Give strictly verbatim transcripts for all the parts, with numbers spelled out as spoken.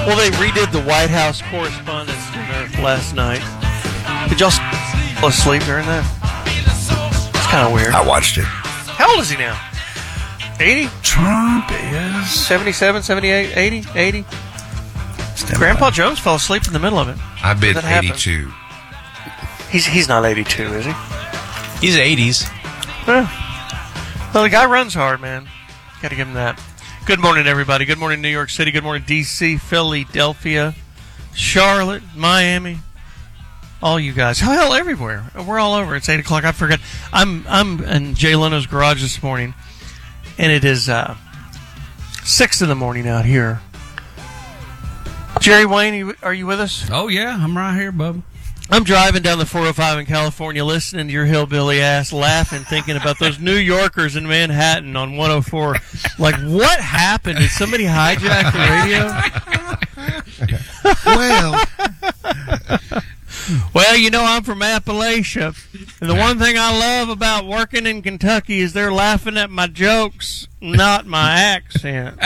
Well, they redid the White House Correspondents' Dinner last night. Did y'all fall asleep during that? It's kind of weird. I watched it. How old is he now? eighty? Trump is seventy-seven, seventy-eight, eighty, eighty? Grandpa Jones fell asleep in the middle of it. I bet eighty-two. He's he's not eighty-two, is he? He's eighties. Well, well, the guy runs hard, man. Got to give him that. Good morning, everybody. Good morning, New York City. Good morning, D C, Philadelphia, Charlotte, Miami. All you guys. Hell, everywhere. We're all over. It's eight o'clock. I forgot. I'm I'm in Jay Leno's garage this morning, and it is uh, six in the morning out here. Jerry Wayne, are you with us? Oh, yeah. I'm right here, bub. I'm driving down the four oh five in California, listening to your hillbilly ass, laughing, thinking about those New Yorkers in Manhattan on one oh four. Like, what happened? Did somebody hijack the radio? Well, well, you know, I'm from Appalachia, and the one thing I love about working in Kentucky is they're laughing at my jokes, not my accent.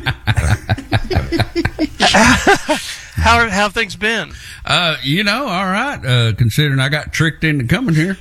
How, how have things been? Uh, you know, all right. Uh, considering I got tricked into coming here.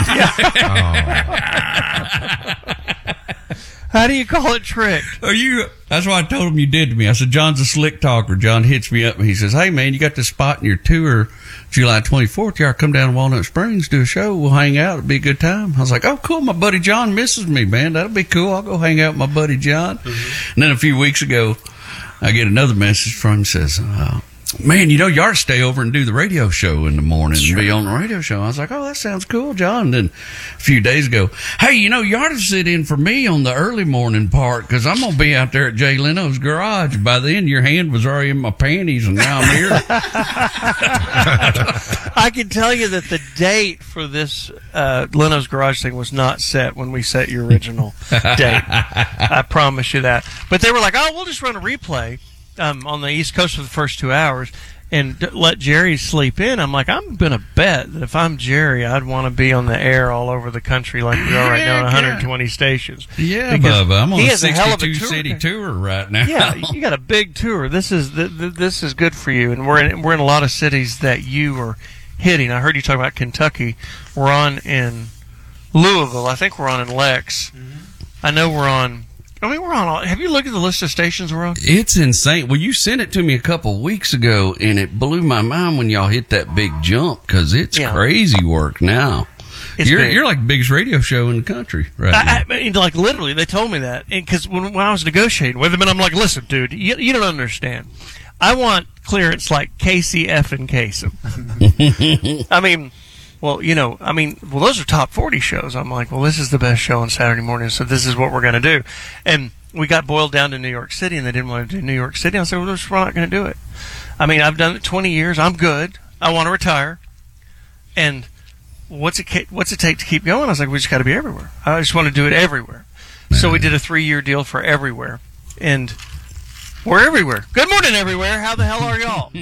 How do you call it tricked? Oh, you? That's what I told him you did to me. I said, John's a slick talker. John hits me up and he says, hey, man, you got this spot in your tour July twenty-fourth. Y'all come down to Walnut Springs, do a show. We'll hang out. It'll be a good time. I was like, oh, cool. My buddy John misses me, man. That'll be cool. I'll go hang out with my buddy John. Mm-hmm. And then a few weeks ago, I get another message from him. Says, uh, man, you know, you ought to stay over and do the radio show in the morning sure. and be on the radio show. I was like, oh, that sounds cool, John. And then a few days ago, hey, you know, you ought to sit in for me on the early morning part because I'm going to be out there at Jay Leno's garage. By then, your hand was already in my panties, and now I'm here. I can tell you that the date for this uh, Leno's garage thing was not set when we set your original date. I promise you that. But they were like, oh, we'll just run a replay. Um, on the East Coast for the first two hours and d- let Jerry sleep in. I'm like, I'm going to bet that if I'm Jerry, I'd want to be on the air all over the country like we are right now on one hundred twenty stations. Yeah, Bubba, I'm on a sixty-two city tour right now. Yeah, you got a big tour. This is the, the, this is good for you, and we're in, we're in a lot of cities that you are hitting. I heard you talk about Kentucky. We're on in Louisville. I think we're on in Lex. Mm-hmm. I know we're on... I mean, we're on all, have you looked at the list of stations we're on? It's insane. Well, you sent it to me a couple of weeks ago, and it blew my mind when y'all hit that big jump because it's yeah. crazy work now. It's you're big. You're like the biggest radio show in the country right I, now. I mean, like, literally, they told me that. Because when, when I was negotiating with them, and I'm like, listen, dude, you, you don't understand. I want clearance like Casey F. and Kasem. I mean... Well, you know, I mean, well, those are top forty shows. I'm like, well, this is the best show on Saturday morning, so this is what we're going to do. And we got boiled down to New York City, and they didn't want to do New York City. I said, well, we're not going to do it. I mean, I've done it twenty years. I'm good. I want to retire. And what's it what's it take to keep going? I was like, we just got to be everywhere. I just want to do it everywhere. Man. So we did a three-year deal for everywhere. And we're everywhere. Good morning, everywhere. How the hell are y'all?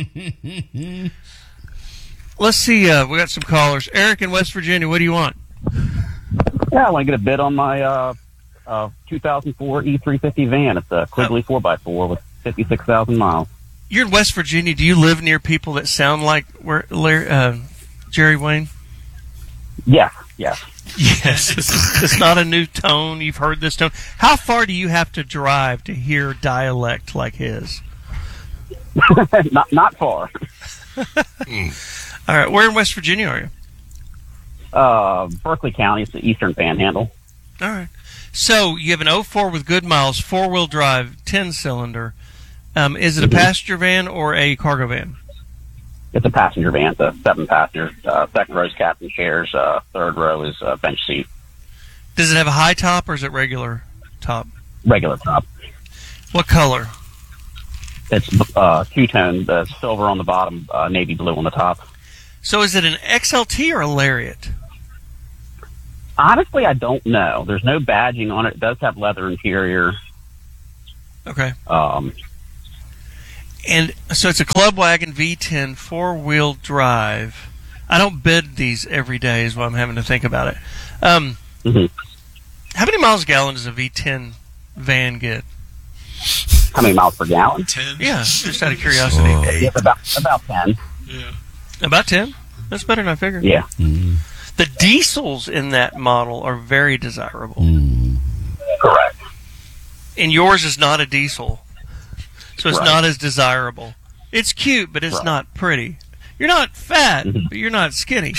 Let's see. Uh, we got some callers. Eric in West Virginia, what do you want? Yeah, I want to get a bid on my uh, uh, two thousand four E three fifty van. It's a Quigley four by four with fifty-six thousand miles. You're in West Virginia. Do you live near people that sound like uh, Jerry Wayne? Yes, yes. Yes. It's, it's not a new tone. You've heard this tone. How far do you have to drive to hear dialect like his? not, not far. All right, where in West Virginia are you? Uh, Berkeley County. It's the Eastern Panhandle. All right. So you have an oh four with good miles, four-wheel drive, ten-cylinder. Um, is it a passenger van or a cargo van? It's a passenger van. It's a seven-passenger. Uh, second row is captain chairs. Uh, third row is uh, bench seat. Does it have a high top or is it regular top? Regular top. What color? It's uh, two-tone. The silver on the bottom, uh, navy blue on the top. So is it an X L T or a Lariat? Honestly, I don't know. There's no badging on it. It does have leather interior. Okay. Um, and so it's a Club Wagon V ten four-wheel drive. I don't bid these every day is what I'm having to think about it. Um, mm-hmm. How many miles a gallon does a V ten van get? How many miles per gallon? Ten. Yeah, just out of curiosity. Oh, eight. It's about about ten. Yeah. About ten? That's better than I figured. Yeah. Mm. The diesels in that model are very desirable. Mm. Correct. And yours is not a diesel. So it's Right. not as desirable. It's cute, but it's Right. not pretty. You're not fat, Mhm. but you're not skinny.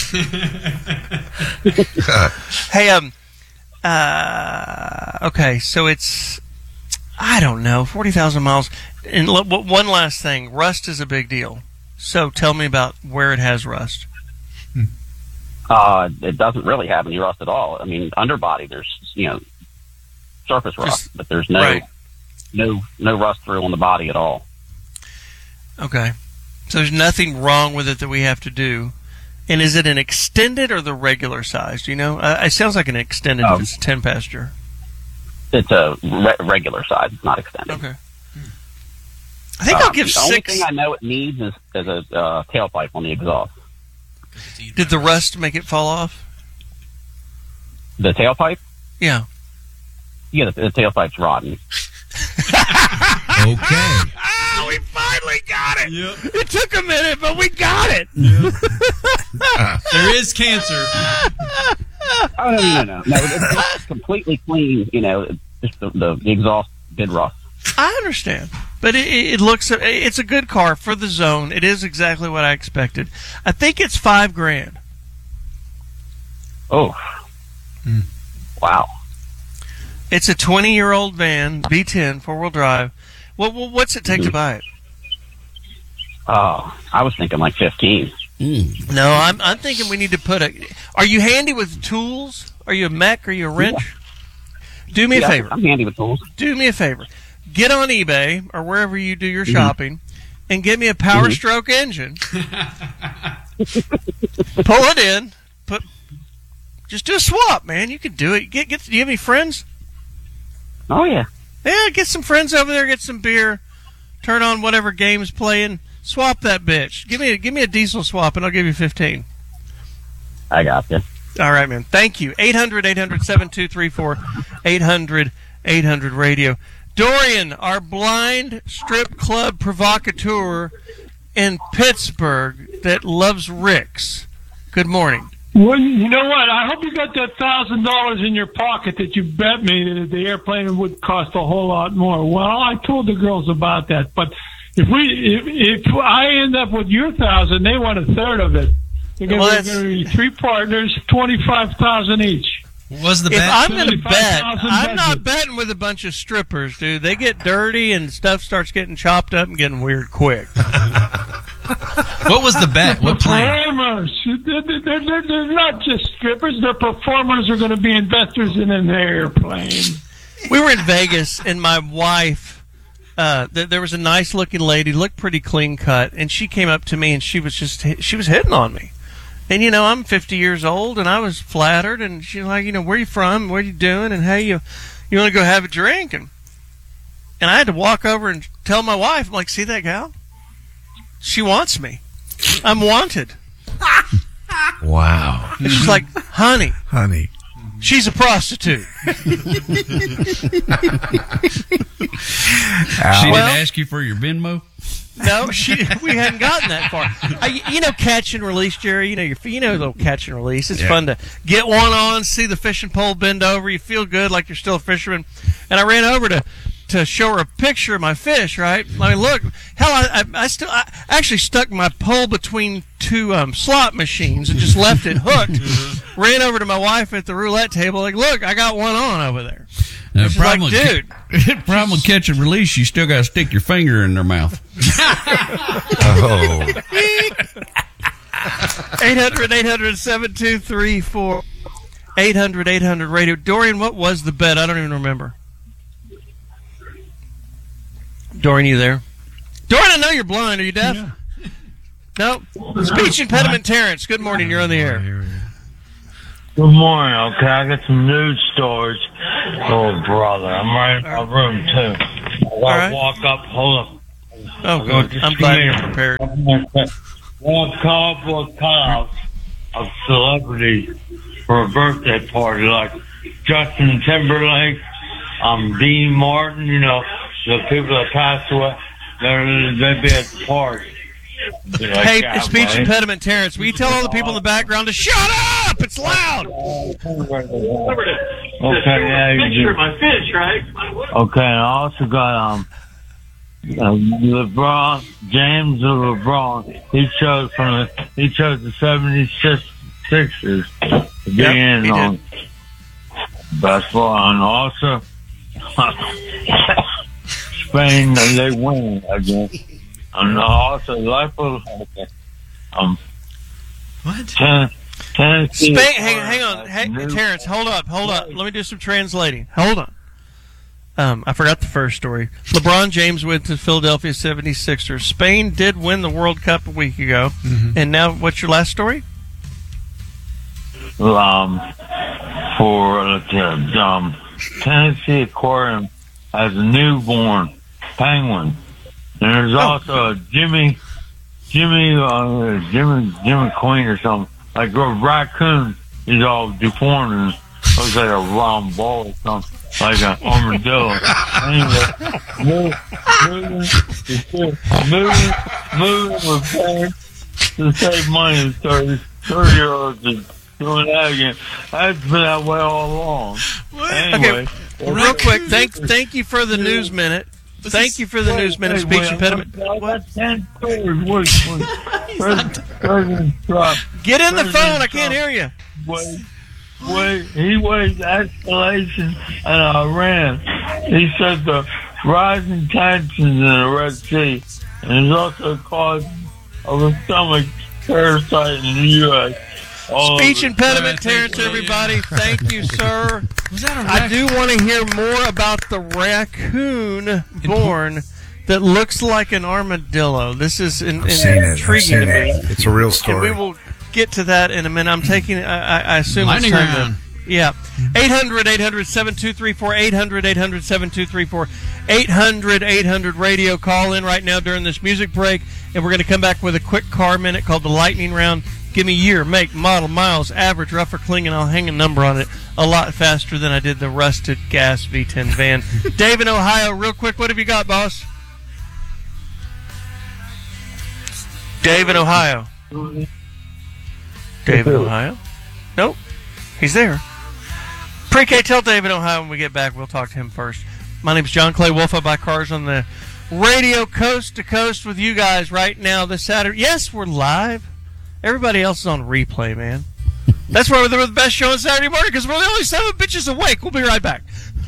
Hey, um, uh, okay, so it's, I don't know, forty thousand miles. And l- w- one last thing, rust is a big deal. So tell me about where it has rust. Uh, it doesn't really have any rust at all. I mean, underbody, there's, you know, surface rust, Just- but there's no, right. no, no rust through on the body at all. Okay. So there's nothing wrong with it that we have to do. And is it an extended or the regular size? Do you know? Uh, it sounds like an extended Um, if it's a ten passenger. It's a re- regular size. It's not extended. Okay. I think I'll Um, give the only six. thing I know it needs is, is a uh, tailpipe on the exhaust. Did the rust make it fall off? The tailpipe? Yeah. Yeah, the, the tailpipe's rotten. Okay. Oh, we finally got it. It took a minute, but we got it. There is cancer. Oh, no, no, no, no. no it's, it's completely clean, you know, it's just the, the, the exhaust did rust. I understand, but it, it looks it's a good car for the zone. It is exactly what I expected. I think it's five grand. Oh. Wow. It's a twenty-year-old van, V ten, four-wheel drive. What, what what's it take to buy it? Oh, I was thinking like fifteen. Mm. No, I'm I'm thinking we need to put a. Are you handy with tools? Are you a mech? Are you a wrench? Do me a Yeah, favor. I'm handy with tools. Do me a favor. Get on eBay or wherever you do your Mhm. shopping, and get me a Power Mhm. Stroke engine. Pull it in. Put. Just do a swap, man. You can do it. Get get. Do you have any friends? Oh, yeah. Yeah, get some friends over there. Get some beer. Turn on whatever game's playing. Swap that bitch. Give me a, give me a diesel swap, and I'll give you fifteen. I got you. All right, man. Thank you. eight hundred, eight hundred, seven two three four. eight hundred, eight hundred radio. Dorian, our blind strip club provocateur in Pittsburgh that loves Rick's. Good morning. Well, you know what? I hope you got that thousand dollars in your pocket that you bet me that the airplane would cost a whole lot more. Well, I told the girls about that, but if we if, if I end up with your thousand, they want a third of it. They're going Well, to be three partners, twenty-five thousand each. What was the If bet? I'm going to bet, seventy-five thousand I'm not budget. betting with a bunch of strippers, dude. They get dirty and stuff starts getting chopped up and getting weird quick. What was the bet? What plane? Performers. They're, they're, they're, they're not just strippers. They're performers who are going to be investors in an airplane. We were in Vegas, and my wife, uh, th- there was a nice looking lady, looked pretty clean cut, and she came up to me and she was just, she was hitting on me. And, you know, I'm fifty years old, and I was flattered, and she's like, you know, where you from? What are you doing? And, hey, you you want to go have a drink? And, and I had to walk over and tell my wife, I'm like, see that gal? She wants me. I'm wanted. Wow. And she's like, honey, Honey. she's a prostitute. She Well- didn't ask you for your Venmo? No, she. We hadn't gotten that far. I, you know, catch and release, Jerry. You know, your, you know, little catch and release. It's Yeah. fun to get one on, see the fishing pole bend over. You feel good, like you're still a fisherman. And I ran over to to show her a picture of my fish. Right? I mean, look, hell, I, I, I still I actually stuck my pole between two um, slot machines and just left it hooked. Ran over to my wife at the roulette table. Like, look, I got one on over there. Now, She's like, with- dude. problem with catch and release, you still got to stick your finger in their mouth. Oh. eight hundred, eight hundred, seven two three four. eight hundred, eight hundred radio. Dorian, what was the bet? I don't even remember. Dorian, you there? Dorian, I know you're blind. Are you deaf? Yeah. No. Speech impediment Terrence. Good morning. You're on the air. Good morning, okay? I got some news stories. Oh, brother. I'm right in my room, too. I gotta right. walk up. Hold up. Oh, good. I'm glad you're prepared. Well, I've come up with cutouts of celebrities for a birthday party, like Justin Timberlake, um, Dean Martin, you know, the people that passed away, they're, they'd be at the party. Be like, Hey, "Yeah, speech buddy." impediment Terrence, will you tell all the people in the background to shut up? It's loud. Okay, yeah, you do. my fish, right? Okay, and I also got um uh, LeBron James or LeBron. He chose from the he chose the seventy-six Sixers to be Yep, in he on basketball, and also Spain they win again. And also Liverpool, um What? ten, Tennessee. Spain, hang, hang on. Hey, Terrence, hold up, hold up. Let me do some translating. Hold on. Um, I forgot the first story. LeBron James went to Philadelphia seventy-sixers. Spain did win the World Cup a week ago. Mm-hmm. And now, what's your last story? Um, for uh, um, Tennessee Aquarium has a newborn penguin. And there's also a Jimmy, Jimmy, uh, Jimmy, Jimmy Queen or something. Like a raccoon is all deformed and looks like a round ball or something. Like an armadillo. Anyway, moving, moving, moving, moving with parents to save money. thirty, thirty year olds is doing that again. That's been that way all along. Anyway. Okay, real quick, thank thank you for the news minute. Thank you for the news minute Hey, speech wait, impediment. I got ten stories. Wait, wait. President, President Trump. Get in the President phone, I can't Trump. hear you. Wait, wait, he waged escalation in Iran. He said the rising tensions in the Red Sea, and it's also a cause of a stomach parasite in the U S. All Speech over. impediment, Thank Terrence, you. everybody. Thank you, sir. Was that a I rac- do want to hear more about the raccoon born that looks like an armadillo. This is in, in I've seen it. I've intriguing seen to me. it. It's a real And story. we will get to that in a minute. I'm taking, I, I I assume Lightning it's time round. to, yeah. eight hundred, eight hundred, seven two three four, eight hundred, eight hundred, seven two three four, eight hundred, eight hundred radio. Call in right now during this music break, and we're going to come back with a quick car minute called the lightning round. Give me year, make, model, miles, average, rough or clean, and I'll hang a number on it a lot faster than I did the rusted gas V ten van. Dave in Ohio, real quick, what have you got, boss? Dave in Ohio. Dave in Ohio? Nope. He's there. Pre-K, tell Dave in Ohio when we get back. We'll talk to him first. My name's John Clay Wolf. I buy cars on the radio coast to coast with you guys right now this Saturday. Yes, we're live. Everybody else is on replay, man. That's why we're the best show on Saturday morning, because we're the only seven bitches awake. We'll be right back.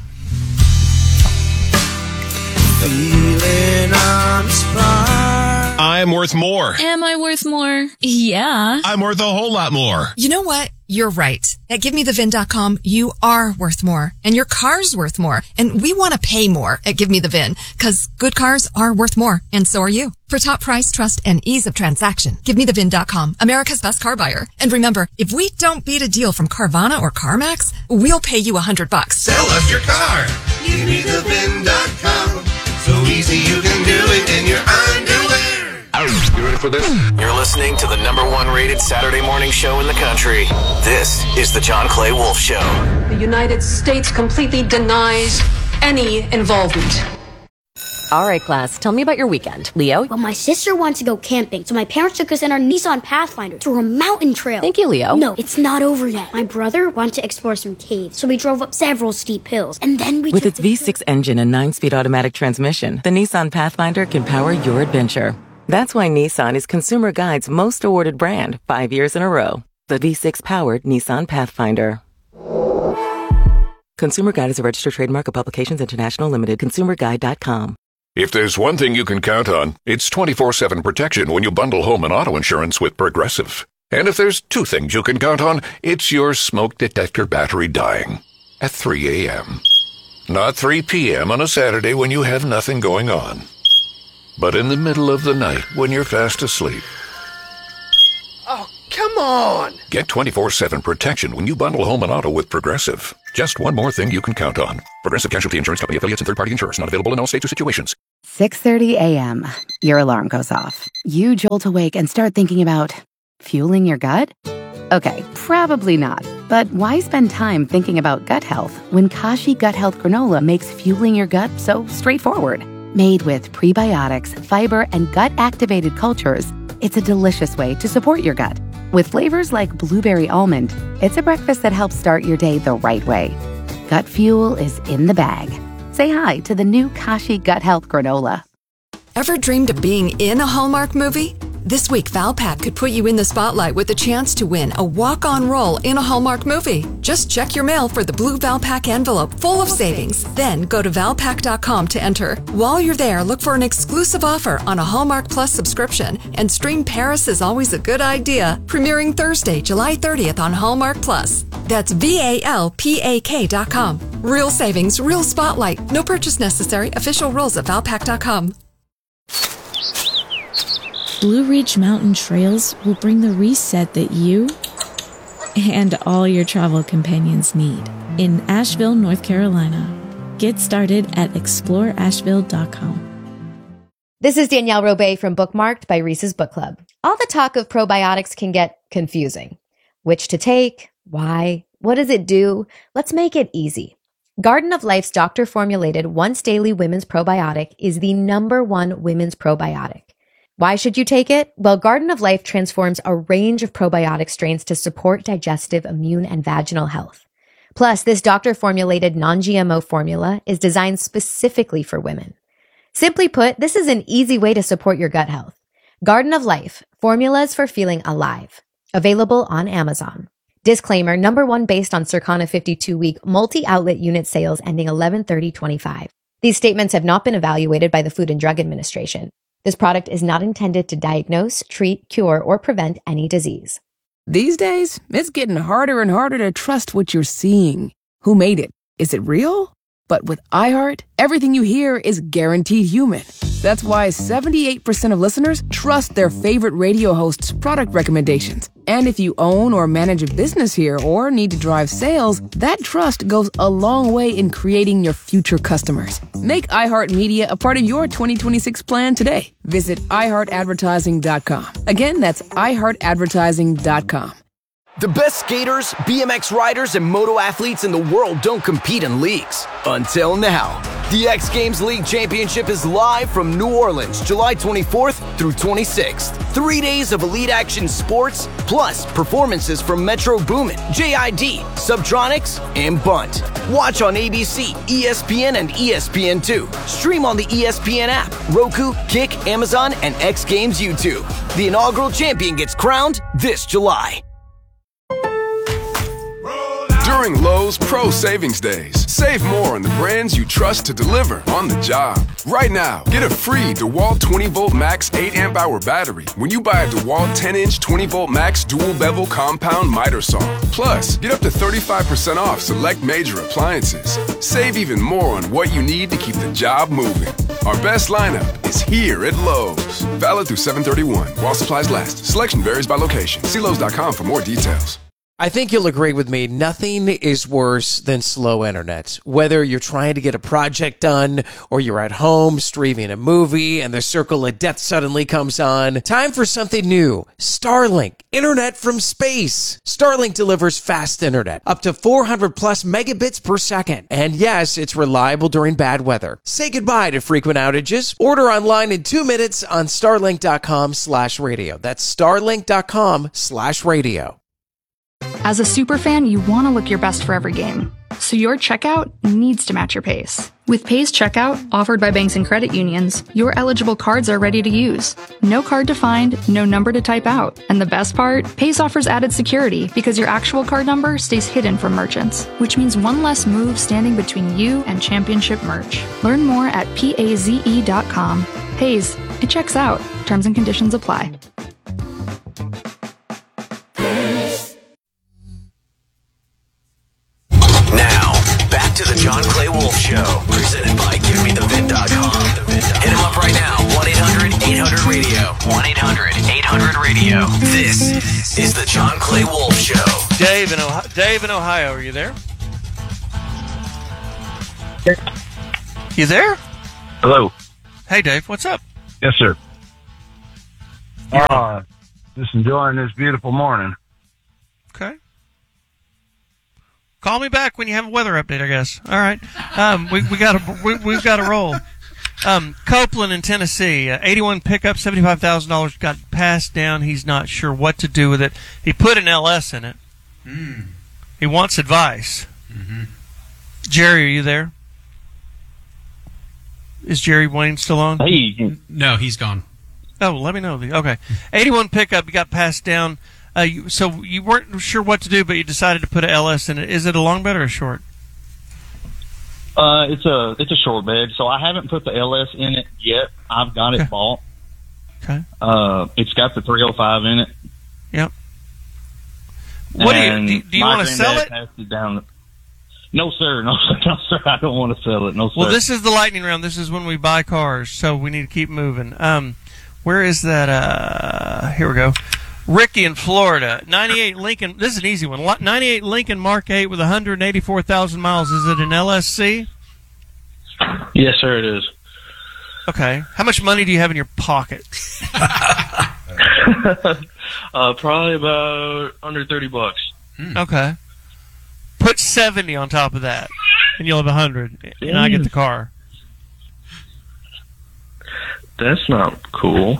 Feeling uninspired. I'm worth more. Am I worth more? Yeah. I'm worth a whole lot more. You know what? You're right. At Give Me The Vin dot com, you are worth more. And your car's worth more. And we want to pay more at Give Me The Vin, because good cars are worth more. And so are you. For top price, trust, and ease of transaction, Give Me The Vin dot com, America's best car buyer. And remember, if we don't beat a deal from Carvana or CarMax, we'll pay you a hundred bucks. Sell us your car. Give Me The Vin dot com. So easy you can do it in your underwear. You ready for this? You're listening to the number one rated Saturday morning show in the country. This is the John Clay Wolf Show. The United States completely denies any involvement. All right, class, tell me about your weekend. Leo? Well, my sister wants to go camping, so my parents took us in our Nissan Pathfinder to a mountain trail. Thank you, Leo. No, it's not over yet. My brother wanted to explore some caves, so we drove up several steep hills, and then we With took its V six engine and nine-speed automatic transmission, the Nissan Pathfinder can power your adventure. That's why Nissan is Consumer Guide's most awarded brand five years in a row. The V six-powered Nissan Pathfinder. Consumer Guide is a registered trademark of Publications International Limited. consumer guide dot com. If there's one thing you can count on, it's twenty-four seven protection when you bundle home and auto insurance with Progressive. And if there's two things you can count on, it's your smoke detector battery dying at three a.m. Not three p.m. on a Saturday when you have nothing going on, but in the middle of the night when you're fast asleep. Oh, come on. Get twenty-four seven protection when you bundle home and auto with Progressive. Just one more thing you can count on. Progressive Casualty Insurance Company affiliates and third-party insurers. Not available in all states or situations. six thirty a.m. Your alarm goes off. You jolt awake and start thinking about fueling your gut? Okay, probably not. But why spend time thinking about gut health when Kashi Gut Health Granola makes fueling your gut so straightforward? Made with prebiotics, fiber, and gut-activated cultures, it's a delicious way to support your gut. With flavors like blueberry almond, it's a breakfast that helps start your day the right way. Gut fuel is in the bag. Say hi to the new Kashi Gut Health Granola. Ever dreamed of being in a Hallmark movie? This week, Valpak could put you in the spotlight with a chance to win a walk-on role in a Hallmark movie. Just check your mail for the blue Valpak envelope full of savings. Then go to valpak dot com to enter. While you're there, look for an exclusive offer on a Hallmark Plus subscription and stream Paris is Always a Good Idea, premiering Thursday, July thirtieth on Hallmark Plus. That's V A L P A K dot com. Real savings, real spotlight. No purchase necessary. Official rules at valpak dot com. Blue Ridge Mountain Trails will bring the reset that you and all your travel companions need in Asheville, North Carolina. Get started at explore asheville dot com. This is Danielle Robay from Bookmarked by Reese's Book Club. All the talk of probiotics can get confusing. Which to take? Why? What does it do? Let's make it easy. Garden of Life's doctor-formulated once-daily women's probiotic is the number one women's probiotic. Why should you take it? Well, Garden of Life transforms a range of probiotic strains to support digestive, immune, and vaginal health. Plus, this doctor-formulated non-G M O formula is designed specifically for women. Simply put, this is an easy way to support your gut health. Garden of Life, formulas for feeling alive. Available on Amazon. Disclaimer, number one based on Circana fifty-two week multi-outlet unit sales ending eleven thirty twenty-five. These statements have not been evaluated by the Food and Drug Administration. This product is not intended to diagnose, treat, cure, or prevent any disease. These days, it's getting harder and harder to trust what you're seeing. Who made it? Is it real? But with iHeart, everything you hear is guaranteed human. That's why seventy-eight percent of listeners trust their favorite radio host's product recommendations. And if you own or manage a business here or need to drive sales, that trust goes a long way in creating your future customers. Make iHeartMedia a part of your twenty twenty-six plan today. Visit i heart advertising dot com. Again, that's i heart advertising dot com. The best skaters, B M X riders, and moto athletes in the world don't compete in leagues. Until now. The X Games League Championship is live from New Orleans, July twenty-fourth through twenty-sixth. Three days of elite action sports, plus performances from Metro Boomin, J I D, Subtronics, and Bunt. Watch on A B C, E S P N, and E S P N two. Stream on the E S P N app, Roku, Kick, Amazon, and X Games YouTube. The inaugural champion gets crowned this July. During Lowe's Pro Savings Days, save more on the brands you trust to deliver on the job. Right now, get a free DeWalt twenty volt max eight amp hour battery when you buy a DeWalt ten inch twenty volt max dual bevel compound miter saw. Plus, get up to thirty-five percent off select major appliances. Save even more on what you need to keep the job moving. Our best lineup is here at Lowe's. Valid through seven thirty-one while supplies last. Selection varies by location. See Lowe's dot com for more details. I think you'll agree with me. Nothing is worse than slow internet. Whether you're trying to get a project done or you're at home streaming a movie and the circle of death suddenly comes on. Time for something new. Starlink. Internet from space. Starlink delivers fast internet. Up to four hundred plus megabits per second. And yes, it's reliable during bad weather. Say goodbye to frequent outages. Order online in two minutes on starlink dot com slash radio. That's starlink dot com slash radio. As a superfan, you want to look your best for every game. So your checkout needs to match your pace. With Pace Checkout, offered by banks and credit unions, your eligible cards are ready to use. No card to find, no number to type out. And the best part? Pace offers added security because your actual card number stays hidden from merchants, which means one less move standing between you and championship merch. Learn more at paze dot com. Paze, it checks out. Terms and conditions apply. To the John Clay Wolf Show, presented by give me the vin dot com. Hit him up right now, one eight hundred eight hundred radio. one eight hundred eight hundred radio. This is the John Clay Wolf Show. Dave in Ohio, Dave in Ohio, are you there? You there? Hello. Hey, Dave, what's up? Yes, sir. Uh, just enjoying this beautiful morning. Okay. Call me back when you have a weather update, I guess. All right. Um, we we got to we, we've got to roll. Um, Copeland in Tennessee, uh, eighty-one pickup, seventy-five thousand dollars, got passed down. He's not sure what to do with it. He put an L S in it. Mm. He wants advice. Mm-hmm. Jerry, are you there? Is Jerry Wayne still on? Hey. No, he's gone. Oh, let me know. Okay. eighty-one pickup, you got passed down. Uh, you, so you weren't sure what to do, but you decided to put an L S in it. Is it a long bed or a short? Uh, it's a it's a short bed, so I haven't put the L S in it yet. I've got it Okay. bought. Okay. Uh, it's got the three oh five in it. Yep. What do you And do? Do you my want to sell granddad it? passed it down. No, sir. No, sir. No, sir. I don't want to sell it. No, sir. Well, this is the lightning round. This is when we buy cars, so we need to keep moving. Um, where is that? Uh, here we go. Ricky in Florida, ninety-eight Lincoln. This is an easy one. ninety-eight Lincoln Mark eight with one hundred eighty-four thousand miles. Is it an L S C? Yes, sir. It is. Okay. How much money do you have in your pocket? uh, probably about under thirty bucks. Okay. Put seventy on top of that, and you'll have one hundred, and I get the car. That's not cool.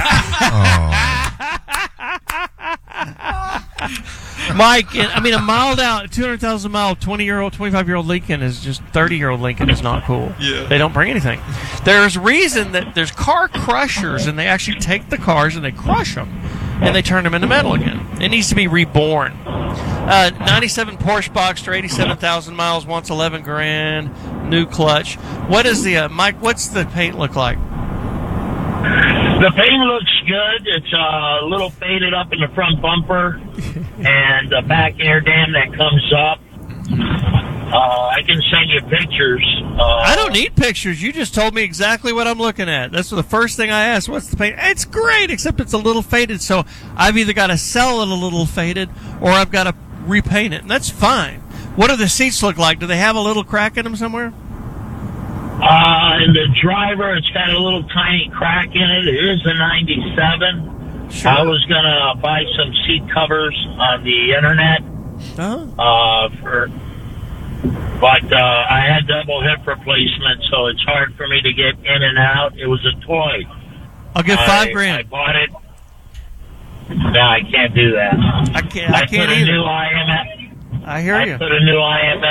Mike, I mean, a miled out, two hundred thousand mile, twenty year old, twenty-five year old Lincoln is just thirty year old Lincoln is not cool. Yeah. They don't bring anything. There's reason that there's car crushers, and they actually take the cars and they crush them, and they turn them into metal again. It needs to be reborn. Uh, ninety-seven Porsche Boxster, eighty-seven thousand miles, wants eleven grand, new clutch. What is the, uh, Mike, what's the paint look like? The paint looks good. It's uh, a little faded up in the front bumper and the back air dam that comes up. Uh, I can send you pictures. Uh, I don't need pictures. You just told me exactly what I'm looking at. That's the first thing I asked. What's the paint? It's great, except it's a little faded. So I've either got to sell it a little faded or I've got to repaint it. And that's fine. What do the seats look like? Do they have a little crack in them somewhere? Uh, and the driver, it's got a little tiny crack in it. It is a ninety-seven. Sure. I was going to buy some seat covers on the internet. Uh-huh. Uh, for, but uh, I had double hip replacement, so it's hard for me to get in and out. It was a toy. I'll give five I, grand. I bought it. No, I can't do that. I can't. I, I can't put a either. new I M S. I hear I you. put a new I M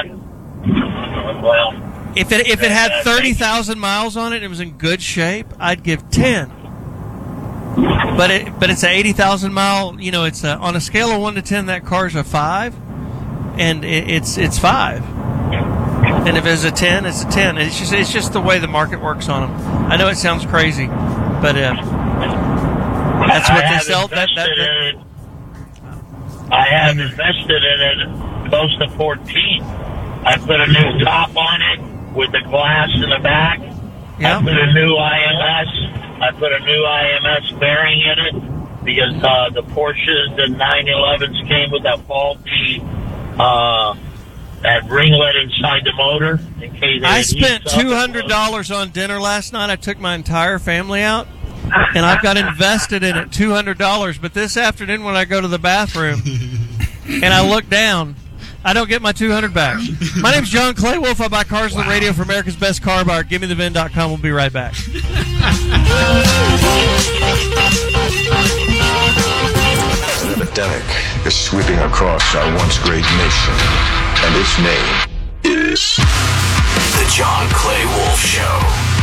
S. Well, If it if it had thirty thousand miles on it and it was in good shape, I'd give ten. But it but it's an eighty thousand mile. You know, it's a, on a scale of one to ten. That car's a five, and it, it's it's five. And if it's a ten, it's a ten. It's just it's just the way the market works on them. I know it sounds crazy, but uh, that's what I they have sell. That, that, invested that, in it. I have invested in it close to fourteen. I put a new top on it with the glass in the back. Yeah. I put a new I M S. I put a new I M S bearing in it because uh, the Porsches, the nine elevens came with that faulty uh, that ringlet inside the motor. In case I it spent heats up. two hundred dollars on dinner last night. I took my entire family out, and I've got invested in it two hundred dollars. But this afternoon, when I go to the bathroom and I look down, I don't get my two hundred dollars back. My name's John Clay Wolf. I buy cars on the radio for America's Best Car Buyer. Give me the vin dot com. We'll be right back. An epidemic is sweeping across our once great nation, and its name is The John Clay Wolf Show.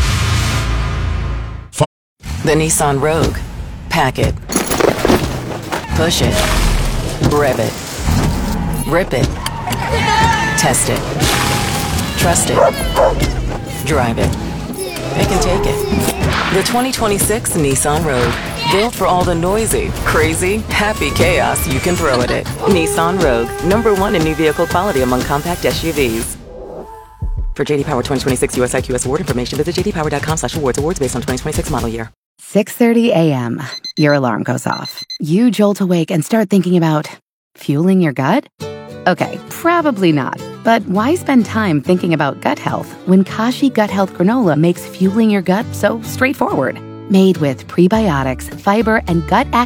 The Nissan Rogue. Pack it. Push it. Rev it. Rip it. Test it. Trust it. Drive it. Pick and take it. The twenty twenty-six Nissan Rogue. Built for all the noisy, crazy, happy chaos you can throw at it. Nissan Rogue. Number one in new vehicle quality among compact S U Vs. For J D Power twenty twenty-six U S I Q S award information, visit j d power dot com slash awards. Awards based on twenty twenty-six model year. six thirty a.m. Your alarm goes off. You jolt awake and start thinking about fueling your gut? Okay, probably not. But why spend time thinking about gut health when Kashi Gut Health Granola makes fueling your gut so straightforward? Made with prebiotics, fiber, and gut